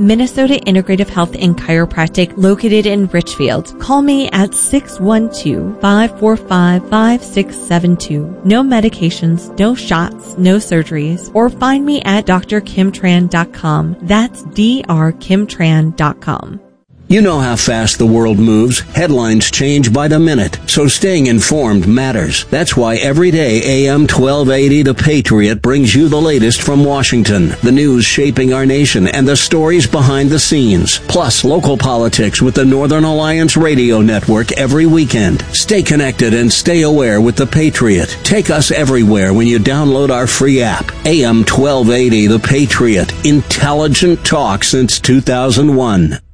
Minnesota Integrative Health and Chiropractic located in Richfield. Call me at 612-545-5672. No medications, no shots, no surgeries. Or find me at drkimtran.com. That's drkimtran.com. You know how fast the world moves. Headlines change by the minute, so staying informed matters. That's why every day AM 1280 The Patriot brings you the latest from Washington, the news shaping our nation, and the stories behind the scenes. Plus, local politics with the Northern Alliance Radio Network every weekend. Stay connected and stay aware with The Patriot. Take us everywhere when you download our free app. AM 1280 The Patriot. Intelligent talk since 2001.